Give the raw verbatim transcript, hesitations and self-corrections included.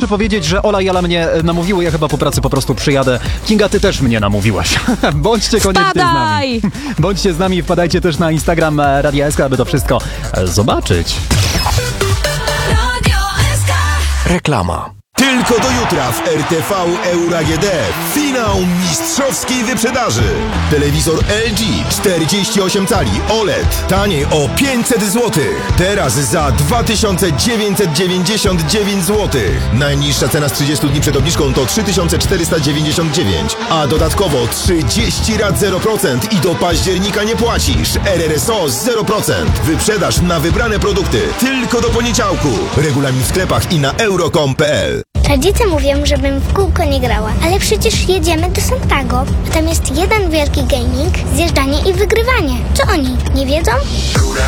muszę powiedzieć, że Ola i Ala mnie namówiły, ja chyba po pracy po prostu przyjadę. Kinga, ty też mnie namówiłaś. Bądźcie koniecznie Wpadaj! z nami. Bądźcie z nami, wpadajcie też na Instagram Radia S K, aby to wszystko zobaczyć. Reklama. Tylko do jutra w R T V Euro A G D finał mistrzowskiej wyprzedaży. Telewizor L G czterdzieści osiem cali O L E D taniej o pięćset złotych. Teraz za dwa tysiące dziewięćset dziewięćdziesiąt dziewięć złotych. Najniższa cena z trzydziestu dni przed obniżką to trzy tysiące czterysta dziewięćdziesiąt dziewięć, a dodatkowo trzydzieści rat zero procent i do października nie płacisz. R R S O zero procent. Wyprzedaż na wybrane produkty tylko do poniedziałku. Regulamin w sklepach i na euro kropka com kropka p l. Rodzice mówią, żebym w kółko nie grała, ale przecież jedziemy do Santago, a tam jest jeden wielki gaming, zjeżdżanie i wygrywanie. Czy oni nie wiedzą?